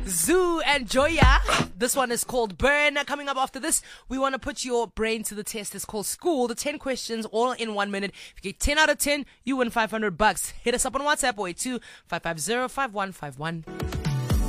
Zoo and Joya. This one is called Burn. Coming up after this, we want to put your brain to the test. It's called School. The 10 questions all in 1 minute. If you get 10 out of 10, you win $500. Hit us up on WhatsApp 082 550 5151.